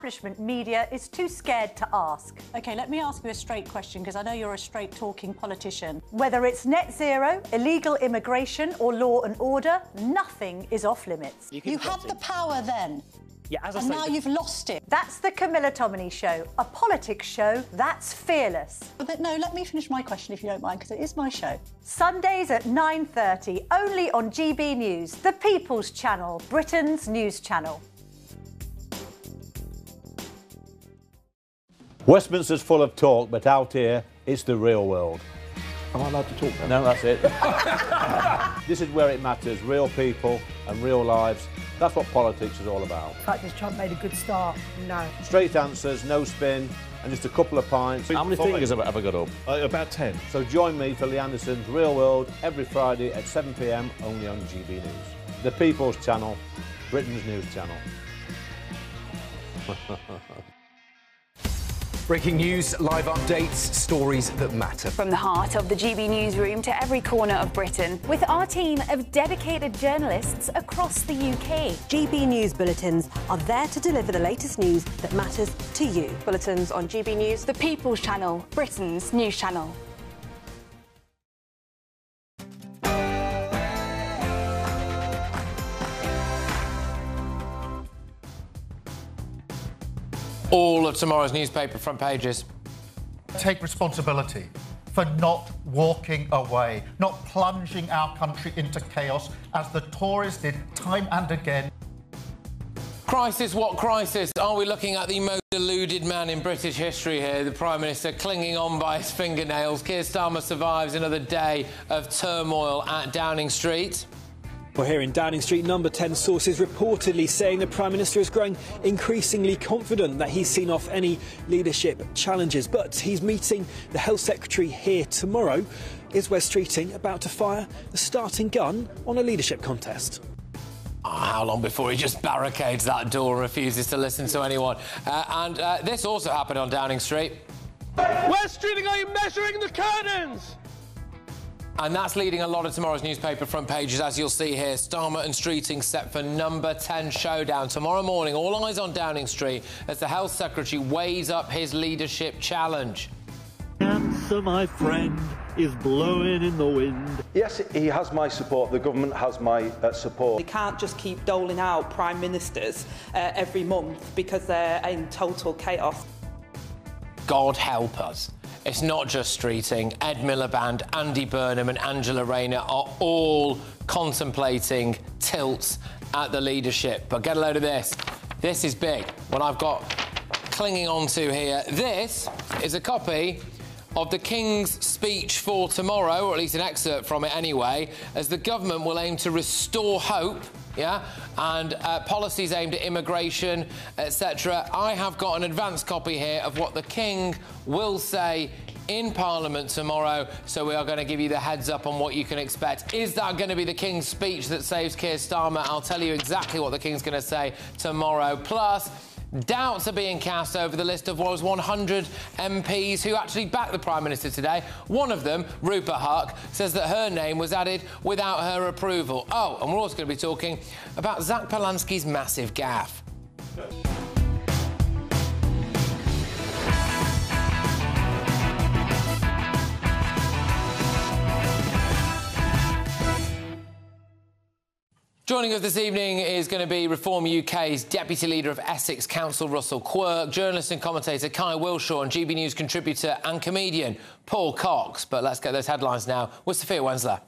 Establishment media is too scared to ask. OK, let me ask you a straight question, because I know you're a straight-talking politician. Whether it's net zero, illegal immigration or law and order, nothing is off limits. You had the power then. Yeah, as I and say, now you've lost it. That's the Camilla Tominey Show, a politics show that's fearless. But no, let me finish my question if you don't mind, because it is my show. Sundays at 9:30, only on GB News, the People's Channel, Britain's news channel. Westminster's full of talk, but out here, it's the real world. Am I allowed to talk now? No, that's it. This is where it matters, real people and real lives. That's what politics is all about. In fact, has Trump made a good start? No. Straight answers, no spin, and just a couple of pints. How many fingers have I got up? About 10. So join me for Lee Anderson's Real World every Friday at 7 p.m, only on GB News. The People's Channel, Britain's news channel. Breaking news, live updates, stories that matter. From the heart of the GB newsroom to every corner of Britain, with our team of dedicated journalists across the UK. GB News bulletins are there to deliver the latest news that matters to you. Bulletins on GB News, the People's Channel, Britain's news channel. All of tomorrow's newspaper front pages. Take responsibility for not walking away, not plunging our country into chaos as the Tories did time and again. Crisis, what crisis? Are we looking at the most deluded man in British history here? The Prime Minister clinging on by his fingernails. Keir Starmer survives another day of turmoil at Downing Street. Well, here in Downing Street, Number 10 sources reportedly saying the Prime Minister is growing increasingly confident that he's seen off any leadership challenges. But he's meeting the Health Secretary here tomorrow. Is Wes Streeting about to fire the starting gun on a leadership contest? How long before he just barricades that door and refuses to listen to anyone? This also happened on Downing Street. Wes Streeting, are you measuring the curtains? And that's leading a lot of tomorrow's newspaper front pages, as you'll see here. Starmer and Streeting set for Number 10 showdown. Tomorrow morning, all eyes on Downing Street as the Health Secretary weighs up his leadership challenge. Cancer, my friend, is blowing in the wind. Yes, he has my support. The government has my support. They can't just keep doling out Prime Ministers every month because they're in total chaos. God help us. It's not just Streeting. Ed Miliband, Andy Burnham and Angela Rayner are all contemplating tilts at the leadership. But get a load of this. This is big. What I've got clinging on to here. This is a copy of the King's speech for tomorrow, or at least an excerpt from it anyway, as the government will aim to restore hope, and policies aimed at immigration, etc. I have got an advanced copy here of what the King will say in Parliament tomorrow, so we are going to give you the heads up on what you can expect. Is that going to be the King's speech that saves Keir Starmer? I'll tell you exactly what the King's going to say tomorrow. Plus, doubts are being cast over the list of what was 100 MPs who actually backed the Prime Minister today. One of them, Rupert Huck, says that her name was added without her approval. Oh, and we're also going to be talking about Zach Polanski's massive gaffe. Joining us this evening is going to be Reform UK's Deputy Leader of Essex Council, Russell Quirk, journalist and commentator Kai Wilshaw, and GB News contributor and comedian Paul Cox. But let's get those headlines now with Sophia Wensler.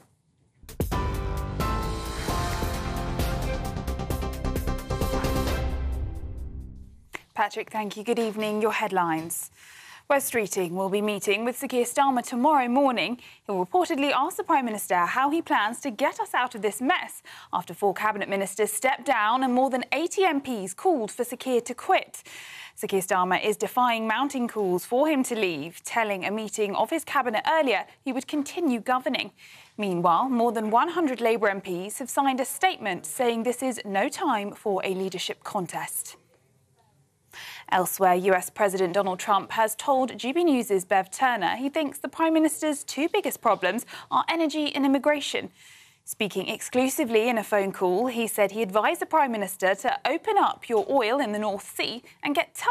Patrick, thank you. Good evening. Your headlines. Wes Streeting will be meeting with Sir Keir Starmer tomorrow morning. He will reportedly ask the Prime Minister how he plans to get us out of this mess after 4 cabinet ministers stepped down and more than 80 MPs called for Sir Keir to quit. Sir Keir Starmer is defying mounting calls for him to leave, telling a meeting of his cabinet earlier he would continue governing. Meanwhile, more than 100 Labour MPs have signed a statement saying this is no time for a leadership contest. Elsewhere, US President Donald Trump has told GB News' Bev Turner he thinks the Prime Minister's 2 biggest problems are energy and immigration. Speaking exclusively in a phone call, he said he advised the Prime Minister to open up your oil in the North Sea and get tough